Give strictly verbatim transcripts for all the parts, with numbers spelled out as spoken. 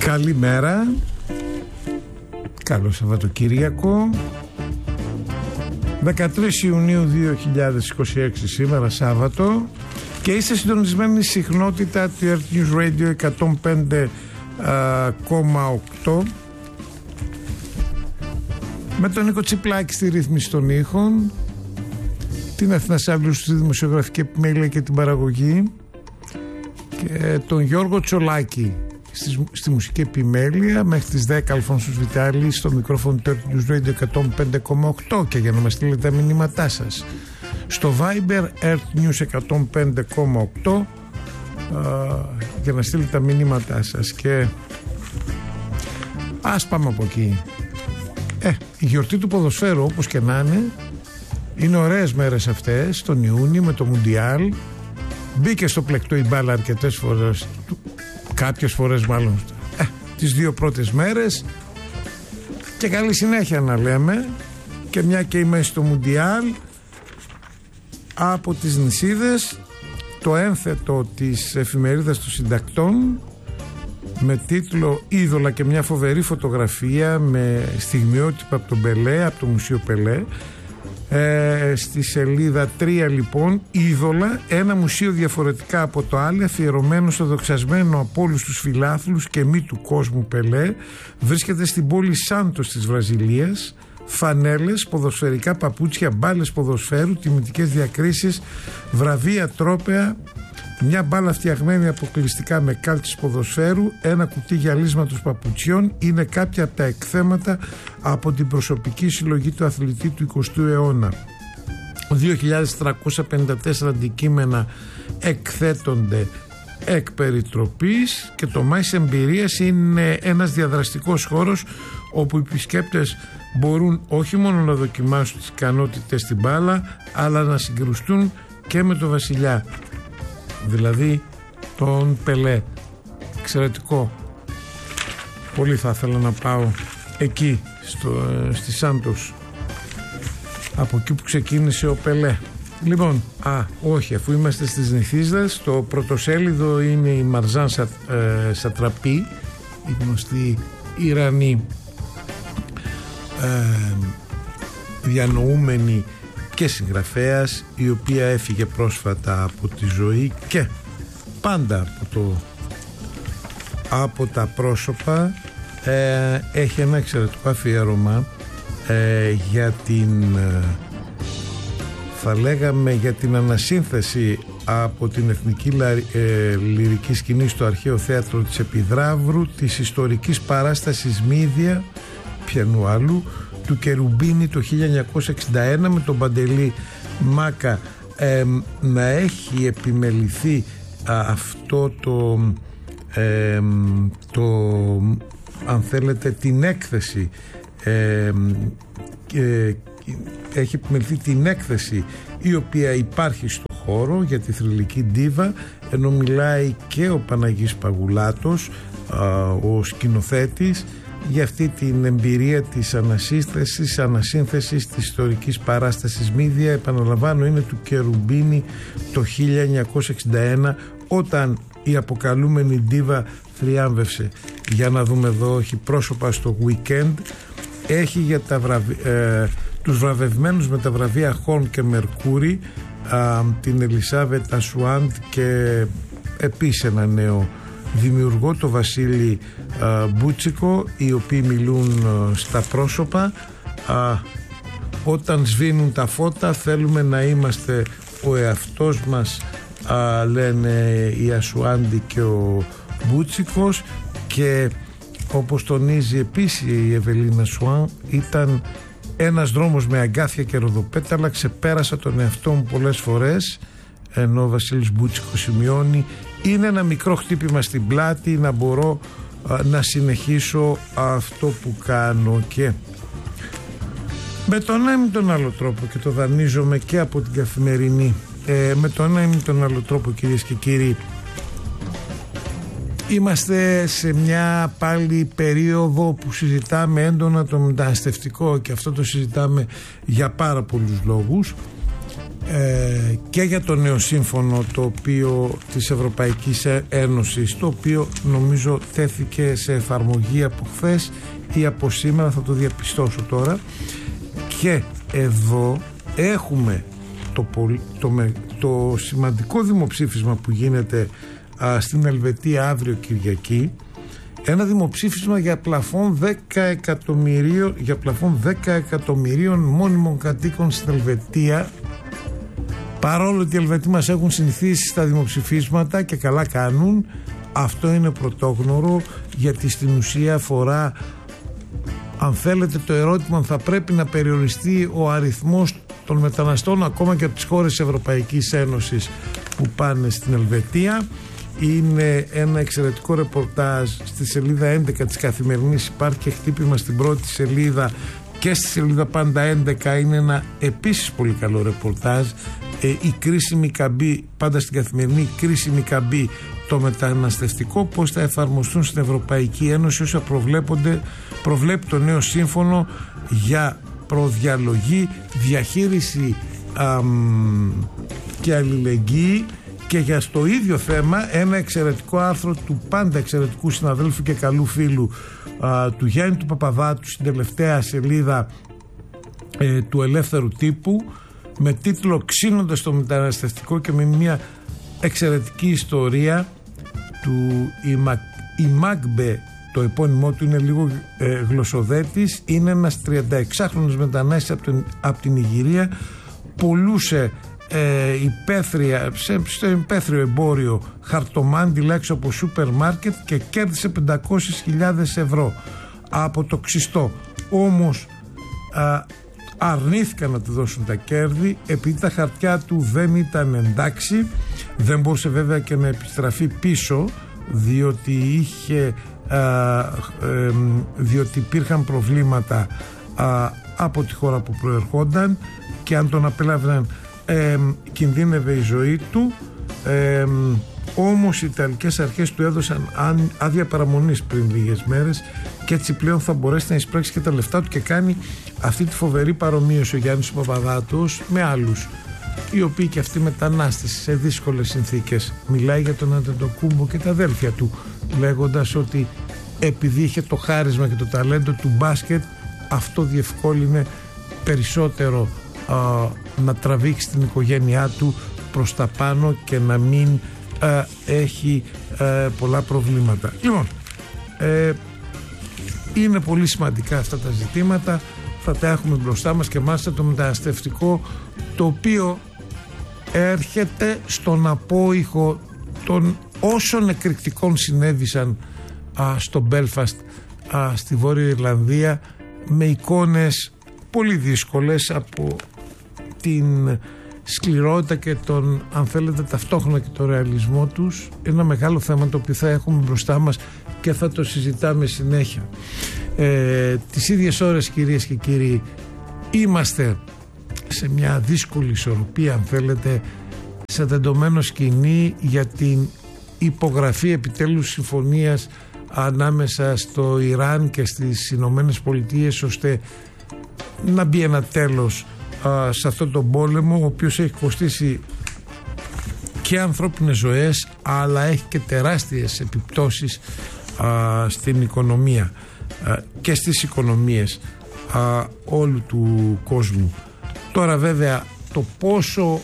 Καλημέρα. Καλό Σαββατοκύριακο. δεκατρείς Ιουνίου δύο χιλιάδες είκοσι έξι σήμερα Σάββατο. Και είστε συντονισμένοι στη συχνότητα του Earth News Radio εκατόν πέντε κόμμα οκτώ με τον Νίκο Τσιπλάκη στη ρύθμιση των ήχων, την Αθηνά Σάβλου στη δημοσιογραφική επιμέλεια και την παραγωγή, και τον Γιώργο Τσολάκη στη, στη μουσική επιμέλεια. Μέχρι τις δέκα Αλφόνσος Βιτάλης στο μικρόφωνο του Earth News Radio εκατόν πέντε κόμμα οκτώ. Και για να μας στείλετε τα μηνύματά σας στο Viber Earth News εκατόν πέντε κόμμα οκτώ, για να στείλετε τα μηνύματά σας. Και ας πάμε από εκεί. Ε, η γιορτή του ποδοσφαίρου, όπως και να είναι, είναι ωραίες μέρες αυτές, τον Ιούνιο με το Μουντιάλ. Μπήκε στο πλεκτό η μπάλα αρκετές φορές, κάποιες φορές μάλλον, ε, τις δύο πρώτες μέρες. Και καλή συνέχεια να λέμε. Και μια και είμαι στο Μουντιάλ, από τις νησίδες, το ένθετο της εφημερίδας των συντακτών με τίτλο «Είδωλα» και μια φοβερή φωτογραφία με στιγμιότυπα από τον Πελέ, από το Μουσείο Πελέ. Ε, στη σελίδα τρία λοιπόν, «Είδωλα», ένα μουσείο διαφορετικά από το άλλο, αφιερωμένο στο δοξασμένο από όλους τους φιλάθλους και μη του κόσμου Πελέ, βρίσκεται στην πόλη Σάντος της Βραζιλίας. Φανέλες, ποδοσφαιρικά παπούτσια, μπάλες ποδοσφαίρου, τιμητικές διακρίσεις, βραβεία, τρόπαια, μια μπάλα φτιαγμένη αποκλειστικά με κάλτσες ποδοσφαίρου, ένα κουτί γυαλίσματος παπουτσιών. Είναι κάποια από τα εκθέματα από την προσωπική συλλογή του αθλητή του εικοστού αιώνα. δύο χιλιάδες τριακόσια πενήντα τέσσερα αντικείμενα εκθέτονται εκ περιτροπής, και το Μάης Εμπειρίας είναι ένας διαδραστικός χώρος όπου οι επισκέπτες μπορούν όχι μόνο να δοκιμάσουν τις ικανότητες στην μπάλα, αλλά να συγκρουστούν και με τον βασιλιά, δηλαδή τον Πελέ. Εξαιρετικό. Πολύ θα ήθελα να πάω εκεί στο, στη Σάντος, από εκεί που ξεκίνησε ο Πελέ. Λοιπόν, α, όχι, αφού είμαστε στις νηθίζδες, το πρωτοσέλιδο είναι η Μαρζάν Σα, ε, Σατραπή, η γνωστή Ιρανή ε, διανοούμενη και συγγραφέας, η οποία έφυγε πρόσφατα από τη ζωή, και πάντα από, το, από τα πρόσωπα ε, έχει ένα εξαιρετικό αφιέρωμα ε, για την ε, θα λέγαμε για την ανασύνθεση από την εθνική ε, λυρική σκηνή στο αρχαίο θέατρο της Επιδράβρου, της ιστορικής παράστασης Μύδια, πιανού άλλου, του Κερουμπίνη το χίλια εννιακόσια εξήντα ένα, με τον Παντελή Μάκα ε, να έχει επιμεληθεί α, αυτό το, ε, το αν θέλετε την έκθεση ε, ε, έχει επιμεληθεί την έκθεση η οποία υπάρχει στο χώρο για τη θρυλική ντίβα, ενώ μιλάει και ο Παναγής Παγουλάτος, α, ο σκηνοθέτης, για αυτή την εμπειρία της ανασύνθεσης, ανασύνθεσης της ιστορικής παράστασης Μύδια. Επαναλαμβάνω, είναι του Κερουμπίνη το χίλια εννιακόσια εξήντα ένα, όταν η αποκαλούμενη ντίβα θριάμβευσε. Για να δούμε εδώ, έχει πρόσωπα στο Weekend, έχει για τα βραβε, ε, τους βραβευμένους με τα βραβεία Χον και Μερκούρι, α, την Ελισάβετ Ασουάντ και επίσης ένα νέο δημιουργό, το Βασίλη α, Μπούτσικο, οι οποίοι μιλούν α, στα πρόσωπα. Α, όταν σβήνουν τα φώτα θέλουμε να είμαστε ο εαυτός μας, α, λένε η Ασουάντη και ο Μπούτσικος. Και όπως τονίζει επίσης η Ευελίνα Σουάν, ήταν ένας δρόμος με αγκάθια και ροδοπέταλα, ξεπέρασα τον εαυτό μου πολλές φορές, ενώ ο Βασίλης Μπούτσικος σημειώνει, είναι ένα μικρό χτύπημα στην πλάτη να μπορώ α, να συνεχίσω αυτό που κάνω. Και με τον ένα ή τον άλλο τρόπο, και το δανείζομαι και από την Καθημερινή, ε, με τον ένα ή τον άλλο τρόπο, κυρίες και κύριοι, είμαστε σε μια πάλι περίοδο που συζητάμε έντονα το μεταναστευτικό, και αυτό το συζητάμε για πάρα πολλούς λόγους. ε, και για το νέο σύμφωνο το οποίο της Ευρωπαϊκής Ένωσης, το οποίο νομίζω τέθηκε σε εφαρμογή από χθες ή από σήμερα, θα το διαπιστώσω τώρα. Και εδώ έχουμε το, το, το, το σημαντικό δημοψήφισμα που γίνεται α, στην Ελβετία αύριο Κυριακή, ένα δημοψήφισμα για πλαφόν δέκα εκατομμυρίων, για πλαφόν δέκα εκατομμυρίων μόνιμων κατοίκων στην Ελβετία, παρόλο ότι οι Ελβετοί μας έχουν συνηθίσει στα δημοψηφίσματα και καλά κάνουν. Αυτό είναι πρωτόγνωρο, γιατί στην ουσία αφορά, αν θέλετε, το ερώτημα αν θα πρέπει να περιοριστεί ο αριθμός των μεταναστών ακόμα και από τις χώρες της Ευρωπαϊκής Ένωσης που πάνε στην Ελβετία. Είναι ένα εξαιρετικό ρεπορτάζ στη σελίδα έντεκα της Καθημερινής, υπάρχει και χτύπημα στην πρώτη σελίδα και στη σελίδα Πάντα έντεκα. Είναι ένα επίσης πολύ καλό ρεπορτάζ. ε, η κρίσιμη καμπή, πάντα στην Καθημερινή, η κρίσιμη καμπή, το μεταναστευτικό, πώς θα εφαρμοστούν στην Ευρωπαϊκή Ένωση όσα προβλέπονται, προβλέπει το νέο σύμφωνο για προδιαλογή, διαχείριση αμ, και αλληλεγγύη. Και για στο ίδιο θέμα ένα εξαιρετικό άρθρο του πάντα εξαιρετικού συναδέλφου και καλού φίλου α, του Γιάννη του Παπαδάτου στην τελευταία σελίδα ε, του Ελεύθερου Τύπου, με τίτλο «Ξύνοντας το μεταναστευτικό», και με μια εξαιρετική ιστορία του Ιμάγκμπε, το επώνυμό του είναι λίγο ε, γλωσσοδέτης. Είναι ένας τριανταεξάχρονος μετανάστης από την, από την Ιγυρία, πουλούσε Ε, υπαίθρια, σε, στο υπαίθριο εμπόριο χαρτομάντιλα έξω από σούπερ μάρκετ και κέρδισε πεντακόσιες χιλιάδες ευρώ από το ξιστό. Όμως α, αρνήθηκαν να του δώσουν τα κέρδη επειδή τα χαρτιά του δεν ήταν εντάξει. Δεν μπορούσε βέβαια και να επιστραφεί πίσω, διότι είχε α, ε, διότι υπήρχαν προβλήματα α, από τη χώρα που προερχόταν, και αν τον απέλαβαν Ε, κινδύνευε η ζωή του. ε, Όμως οι Ιταλικές αρχές του έδωσαν άδεια παραμονής πριν λίγες μέρες, και έτσι πλέον θα μπορέσει να εισπράξει και τα λεφτά του, και κάνει αυτή τη φοβερή παρομοίωση ο Γιάννης Παπαδάτος με άλλους οι οποίοι και αυτοί μετανάστες σε δύσκολες συνθήκες. Μιλάει για τον Αντετοκούμπο και τα αδέλφια του, λέγοντας ότι επειδή είχε το χάρισμα και το ταλέντο του μπάσκετ, αυτό διευκόλυνε περισσότερο α, να τραβήξει την οικογένειά του προς τα πάνω και να μην α, έχει α, πολλά προβλήματα. Λοιπόν, ε, είναι πολύ σημαντικά αυτά τα ζητήματα, θα τα έχουμε μπροστά μας, και μάλιστα το μεταναστευτικό, το οποίο έρχεται στον απόϊχο των όσων εκρηκτικών συνέβησαν α, στο Μπέλφαστ, α, στη Βόρεια Ιρλανδία, με εικόνες πολύ δύσκολες από την σκληρότητα και τον, αν θέλετε, ταυτόχρονα και το ρεαλισμό τους. Ένα μεγάλο θέμα το οποίο θα έχουμε μπροστά μας και θα το συζητάμε συνέχεια. Ε, τις ίδιες ώρες, κυρίες και κύριοι, είμαστε σε μια δύσκολη ισορροπία, αν θέλετε, σε τεντωμένο σκηνή για την υπογραφή επιτέλους συμφωνίας ανάμεσα στο Ιράν και στις Ηνωμένες Πολιτείες, ώστε να μπει ένα τέλος α, σε αυτόν τον πόλεμο, ο οποίος έχει κοστίσει και ανθρώπινες ζωές, αλλά έχει και τεράστιες επιπτώσεις α, στην οικονομία α, και στις οικονομίες α, όλου του κόσμου. Τώρα βέβαια το πόσο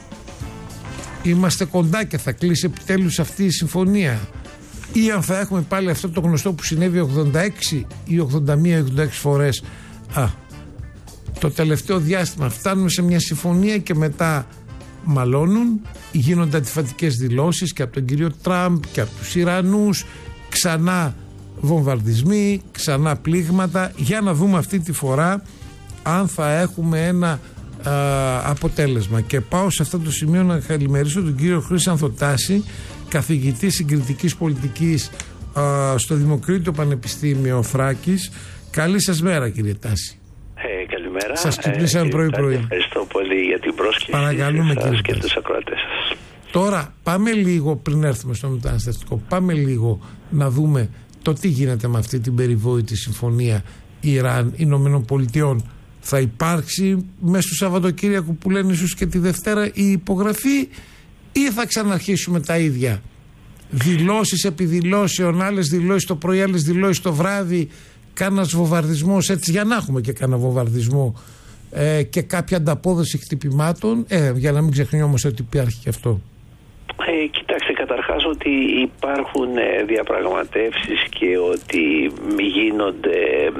είμαστε κοντά και θα κλείσει επιτέλους αυτή η συμφωνία, ή αν θα έχουμε πάλι αυτό το γνωστό που συνέβη ογδόντα έξι ή ογδόντα μία ογδόντα έξι φορές α, το τελευταίο διάστημα, φτάνουμε σε μια συμφωνία και μετά μαλώνουν, γίνονται αντιφατικές δηλώσεις και από τον κύριο Τραμπ και από τους Ιρανούς, ξανά βομβαρδισμοί, ξανά πλήγματα. Για να δούμε αυτή τη φορά αν θα έχουμε ένα α, αποτέλεσμα. Και πάω σε αυτό το σημείο να καλημερίσω τον κύριο Χρήσανθο Τάση, καθηγητή συγκριτικής πολιτικής α, στο Δημοκρίτιο Πανεπιστήμιο Φράκης. Καλή σας μέρα, κύριε Τάση. Ε, καλημέρα. Σας ξυπνήσαμε ε, πρωί-πρωί. Ευχαριστώ πολύ για την πρόσκληση. Παρακαλούμε, κύριε και τους ακροατές σας. Τώρα πάμε λίγο, πριν έρθουμε στο μεταναστευτικό, πάμε λίγο να δούμε το τι γίνεται με αυτή την περιβόητη συμφωνία Ιράν Ηνωμένων Πολιτειών. Θα υπάρξει μέσα στο Σαββατοκύριακο που λένε ίσως και τη Δευτέρα η υπογραφή, ή θα ξαναρχίσουμε τα ίδια? Δηλώσεις επί δηλώσεων, άλλες δηλώσεις το πρωί, άλλες δηλώσεις το βράδυ, κάνας βομβαρδισμός, έτσι για να έχουμε και κάνα βομβαρδισμό ε, και κάποια ανταπόδοση χτυπημάτων, ε, για να μην ξεχνιόμαστε ότι υπάρχει και αυτό. Ε, κοιτάξτε, καταρχάς ότι υπάρχουν ε, διαπραγματεύσεις και ότι γίνονται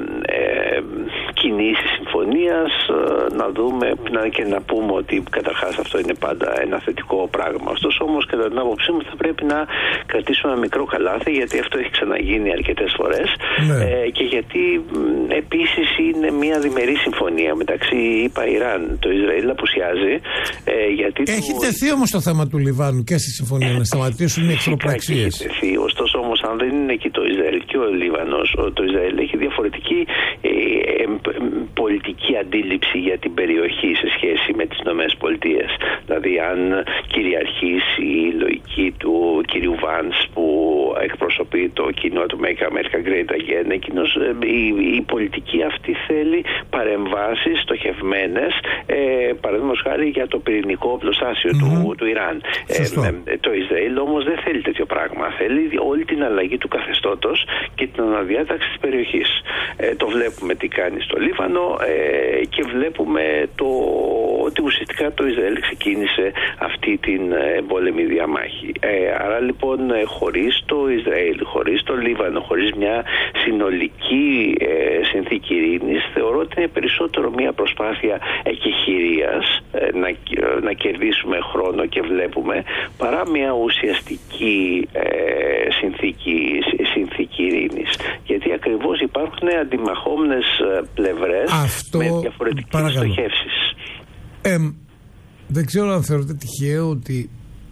ε, κινήσεις συμφωνίας, ε, να δούμε να, και να πούμε ότι καταρχάς αυτό είναι πάντα ένα θετικό πράγμα. Ωστόσο όμως, κατά την άποψή μου, θα πρέπει να κρατήσουμε ένα μικρό καλάθι, γιατί αυτό έχει ξαναγίνει αρκετές φορές, ναι. ε, και γιατί ε, επίσης είναι μια διμερή συμφωνία μεταξύ ΗΠΑ, Ιράν, το Ισραήλ απουσιάζει. Ε, γιατί έχει το... τεθεί όμως το θέμα του Λιβάνου και στη συμφωνία να σταματήσουν οι εχθροπραξίες. Ωστόσο όμως, αν δεν είναι εκεί το Ισραήλ και ο Λίβανος, το Ισραήλ έχει διαφορετική ε, ε, πολιτική αντίληψη για την περιοχή σε σχέση με τις Ηνωμένες Πολιτείες. Δηλαδή, αν κυριαρχήσει η λογική του κυρίου Βάνς που εκπροσωπεί το κοινό του Make America Great Again, εκείνος, η, η πολιτική αυτή θέλει παρεμβάσεις στοχευμένες, ε, παραδείγματος χάρη για το πυρηνικό οπλοστάσιο mm-hmm. του, του Ιράν. Ε, ε, το Ισραήλ όμως δεν θέλει τέτοιο πράγμα. Θέλει όλη την αλλαγή του καθεστώτος και την αναδιάταξη της περιοχής. Ε, το βλέπουμε τι κάνει στο Λίβανο ε, και βλέπουμε το, ότι ουσιαστικά το Ισραήλ ξεκίνησε αυτή την εμπόλεμη διαμάχη. Ε, άρα λοιπόν, χωρίς το Ισραήλ, χωρίς το Λίβανο, χωρίς μια συνολική ε, συνθήκη ειρήνης, θεωρώ ότι είναι περισσότερο μια προσπάθεια εκεχηρίας, ε, να, να κερδίσουμε χρόνο και βλέπουμε, παρά μια ουσιαστική ε, συνθήκη, συνθήκη ειρήνης. Γιατί ακριβώς υπάρχουν αντιμαχόμενες πλευρές αυτό, με διαφορετικές στοχεύσεις. Ε, δεν ξέρω αν θεωρείτε τυχαίο ότι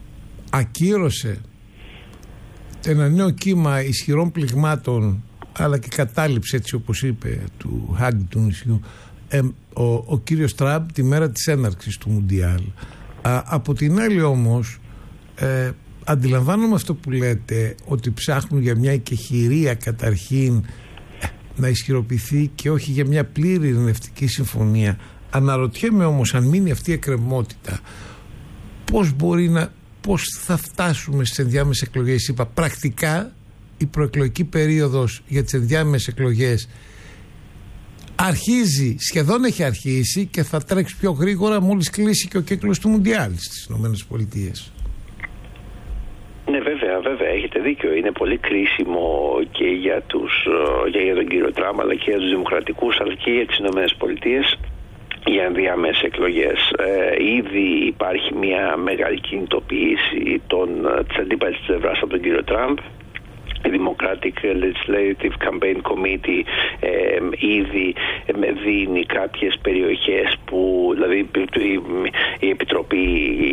ακύρωσε ένα νέο κύμα ισχυρών πληγμάτων, αλλά και κατάληψη, έτσι όπως είπε, του Χάγκη του νησιού, ε, ο, ο κύριος Τραμπ τη μέρα της έναρξης του Μουντιάλ. Α, από την άλλη όμως, ε, αντιλαμβάνομαι αυτό που λέτε, ότι ψάχνουν για μια εκεχηρία καταρχήν να ισχυροποιηθεί και όχι για μια πλήρη ειρηνευτική συμφωνία. Αναρωτιέμαι όμως, αν μείνει αυτή η εκκρεμότητα, πώς μπορεί να, πώς θα φτάσουμε στις ενδιάμεσες εκλογές? Είπα, πρακτικά η προεκλογική περίοδος για τις ενδιάμεσες εκλογές αρχίζει, σχεδόν έχει αρχίσει και θα τρέξει πιο γρήγορα μόλις κλείσει και ο κύκλος του Μουντιάλ στις ΗΠΑ. Ναι, βέβαια, βέβαια, έχετε δίκιο. Είναι πολύ κρίσιμο και για, τους, και για τον κύριο Τραμπ, αλλά και για τους δημοκρατικούς, αλλά και για τις ΗΠΑ, για ενδιάμεσες εκλογές. Ε, ήδη υπάρχει μια μεγάλη κινητοποίηση των, της αντίπαλης πλευράς από τον κύριο Τραμπ. Η Democratic Legislative Campaign Committee ε, ήδη ε, δίνει κάποιες περιοχές που, δηλαδή η, η Επιτροπή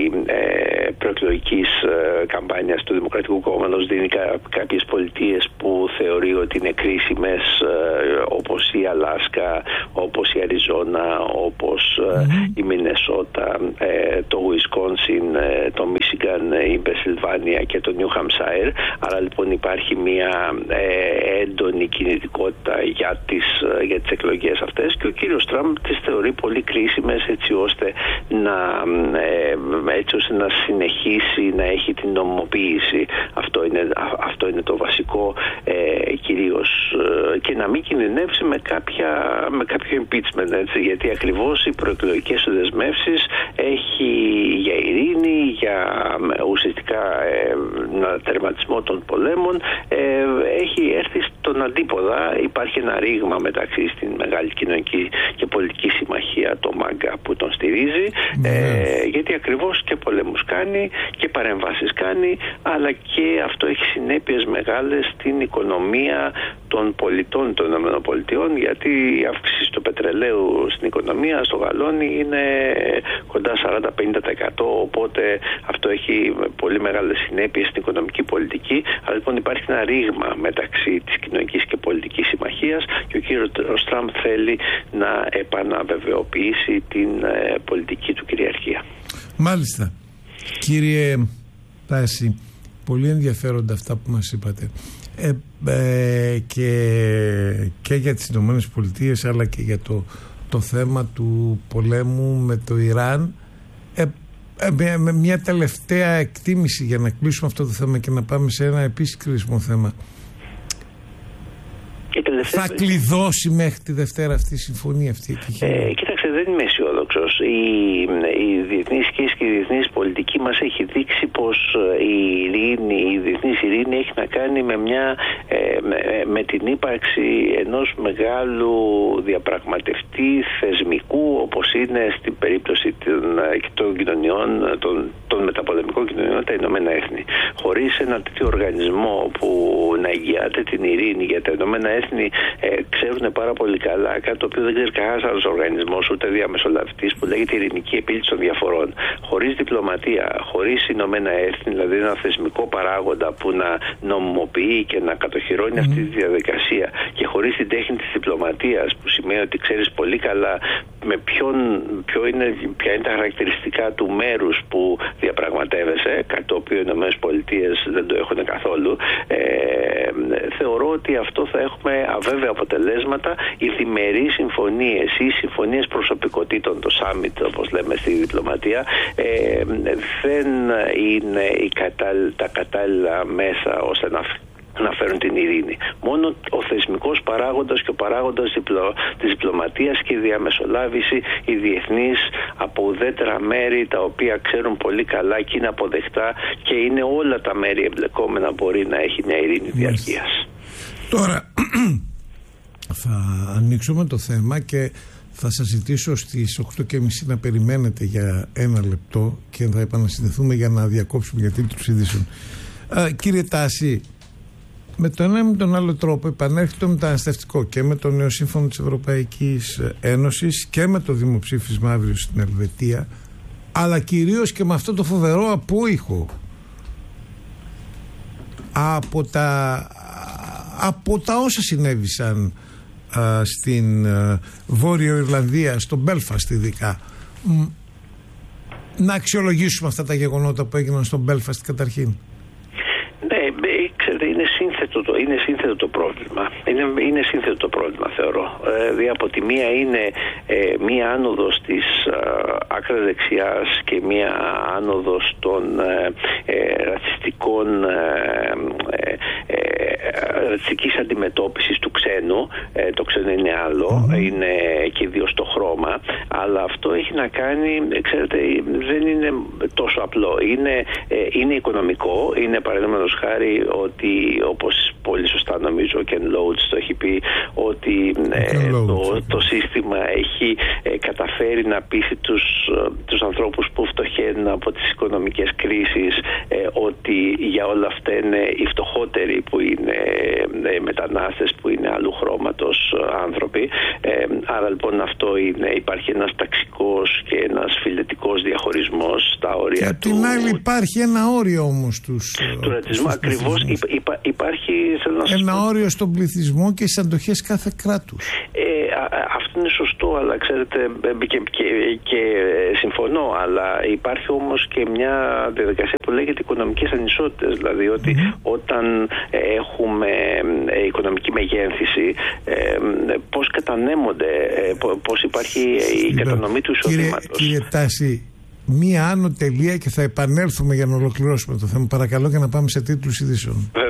ε, Προεκλογικής ε, Καμπάνιας του Δημοκρατικού Κόμματος δίνει κα, κάποιες πολιτείες που θεωρεί ότι είναι κρίσιμες, ε, όπως η Αλάσκα, όπως η Αριζόνα, όπως ε, mm-hmm. η Μινεσότα, ε, το Ουισκόνσιν, ε, το Μίσιγκαν, η Πενσιλβάνια και το Νιου Χαμσάιρ. Άρα λοιπόν υπάρχει μια ε, έντονη κινητικότητα για τις, για τις εκλογές αυτές, και ο κύριος Τραμπ τις θεωρεί πολύ κρίσιμες, έτσι ώστε να, ε, έτσι ώστε να συνεχίσει να έχει την νομιμοποίηση. Αυτό είναι, αυτό είναι το βασικό, ε, κυρίως, ε, και να μην κινδυνεύσει με, κάποια, με κάποιο impeachment, έτσι, γιατί ακριβώς οι προεκλογικές του δεσμεύσεις έχει για ειρήνη, για ουσιαστικά ε, τερματισμό των πολέμων, ε, έχει έρθει στον αντίποδα. Υπάρχει ένα ρήγμα μεταξύ στην μεγάλη κοινωνική και πολιτική συμμαχία, το ΜΑΓΚΑ, που τον στηρίζει, mm. ε, γιατί ακριβώς και πολέμους κάνει και παρεμβάσεις κάνει, αλλά και αυτό έχει συνέπειες μεγάλες στην οικονομία των πολιτών των ΗΠΑ, γιατί η αύξηση του πετρελαίου στην οικονομία, στο γαλόνι, είναι κοντά σαράντα με πενήντα τοις εκατό, οπότε αυτό έχει πολύ μεγάλες συνέπειες στην οικονομική πολιτική. Αλλά λοιπόν υπάρχει ένα ρήγμα μεταξύ της κοινωνικής και πολιτικής συμμαχίας, και ο κύριος Τραμπ θέλει να επαναβεβαιοποιήσει την ε, πολιτική του κυριαρχία. Μάλιστα. Κύριε Τάση, πολύ ενδιαφέροντα αυτά που μας είπατε. Ε, ε, και, και για τις Ηνωμένες Πολιτείες, αλλά και για το το θέμα του πολέμου με το Ιράν. Ε, ε, με μια τελευταία εκτίμηση για να κλείσουμε αυτό το θέμα και να πάμε σε ένα επίσης κρίσιμο θέμα. Θα κλειδώσει μέχρι τη Δευτέρα αυτή η συμφωνία αυτή? Ε, κοίταξε, δεν είμαι αισιόδοξος. Η, η διεθνής σχέση και η διεθνής πολιτική μας έχει δείξει πως η ειρήνη, η διεθνής ειρήνη έχει να κάνει με, μια, ε, με, με την ύπαρξη ενός μεγάλου διαπραγματευτή θεσμικού, όπως είναι στην περίπτωση των, των κοινωνιών, των, των μεταπολεμικών κοινωνιών, τα Ηνωμένα Έθνη. Χωρίς ένα τέτοιο οργανισμό που να εγγυάται την ειρήνη, για τα Ηνωμένα Έθνη Ε, ξέρουν πάρα πολύ καλά κάτι το οποίο δεν ξέρει κανένας άλλος οργανισμός ούτε διαμεσολαβητής, που λέγεται ειρηνική επίλυση των διαφορών. Χωρίς διπλωματία, χωρίς Ηνωμένα Έθνη, δηλαδή ένα θεσμικό παράγοντα που να νομιμοποιεί και να κατοχυρώνει mm. αυτή τη διαδικασία, και χωρίς την τέχνη της διπλωματίας, που σημαίνει ότι ξέρεις πολύ καλά με ποιον, ποιο είναι, ποια είναι τα χαρακτηριστικά του μέρους που διαπραγματεύεσαι, κάτι το οποίο οι Ηνωμένες Πολιτείες δεν το έχουν καθόλου. Ε, θεωρώ ότι αυτό θα έχουμε αβέβαια αποτελέσματα. Οι διμερείς συμφωνίες ή συμφωνίες προσωπικότητων, το summit όπως λέμε στη διπλωματία, ε, δεν είναι η κατάλληλα, τα κατάλληλα μέσα ώστε να να φέρουν την ειρήνη. Μόνο ο θεσμικός παράγοντας και ο παράγοντας διπλω, της διπλωματίας και η διαμεσολάβηση, οι διεθνείς από ουδέτερα μέρη, τα οποία ξέρουν πολύ καλά και είναι αποδεκτά και είναι όλα τα μέρη εμπλεκόμενα, μπορεί να έχει μια ειρήνη διαρκείας. Τώρα θα ανοίξουμε το θέμα και θα σας ζητήσω στις οκτώ και μισή να περιμένετε για ένα λεπτό και θα επανασυνδεθούμε για να διακόψουμε για τίτλους ειδήσεων. Α, κύριε Τάση, με τον ένα με τον άλλο τρόπο επανέρχεται το μεταναστευτικό και με το νέο σύμφωνο της Ευρωπαϊκής Ένωσης και με το δημοψήφισμα αύριο στην Ελβετία, αλλά κυρίως και με αυτό το φοβερό απόϊχο από τα, από τα όσα συνέβησαν α, στην α, Βόρειο Ιρλανδία, στο Μπέλφαστ ειδικά. Μ, να αξιολογήσουμε αυτά τα γεγονότα που έγιναν στο Μπέλφαστ καταρχήν. Είναι σύνθετο το, είναι σύνθετο το πρόβλημα. Είναι, είναι σύνθετο το πρόβλημα, θεωρώ. Ε, δηλαδή, από τη μία είναι ε, μία άνοδος της ε, άκρα δεξιάς και μία άνοδος των ε, ε, ρατσιστικών ε, ε, ε, ρατσιστικής αντιμετώπισης του ξένου. Ε, το ξένο είναι άλλο, mm-hmm. είναι και ιδίω το χρώμα, αλλά αυτό έχει να κάνει, ξέρετε, δεν είναι τόσο απλό. Είναι, ε, είναι οικονομικό, είναι παραδείγματος χάρη ότι, όπως πολύ σωστά νομίζω ο Ken Loach το έχει πει, ότι ε, το, το σύστημα έχει ε, καταφέρει να πείσει τους, τους ανθρώπους που φτωχαίνουν από τις οικονομικές κρίσεις ε, ότι για όλα αυτά είναι οι φτωχότεροι που είναι ε, μετανάστες, που είναι άλλου χρώματος άνθρωποι. Ε, άρα λοιπόν αυτό είναι, υπάρχει ένας ταξικός και ένας φιλετικός διαχωρισμός στα όρια και του... Και απ' την άλλη υπάρχει ένα όριο όμως τους, του ρατσισμού. Ακριβώς υπ, υπ, υπάρχει ένα πω... όριο στον πληθυσμό και στις αντοχές κάθε κράτους. Ε, α, αυτό είναι σωστό, αλλά ξέρετε και, και, και συμφωνώ, αλλά υπάρχει όμως και μια διαδικασία που λέγεται οικονομικές ανισότητες, δηλαδή ότι mm-hmm. όταν έχουμε οικονομική μεγένθηση, ε, πώς κατανέμονται, πώς υπάρχει η κατανομή του εισοδήματος. Κύριε, κύριε Τάση, μία άνω τελεία και θα επανέλθουμε για να ολοκληρώσουμε το θέμα. Παρακαλώ, και να πάμε σε τίτλους ειδήσεων.